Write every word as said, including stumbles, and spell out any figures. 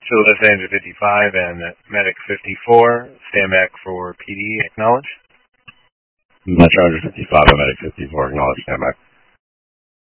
Shield Los Angeles fifty-five and Medic fifty-four, stand back for P D, acknowledge. Metro fifty-five and Medic fifty-four, acknowledge, stand back.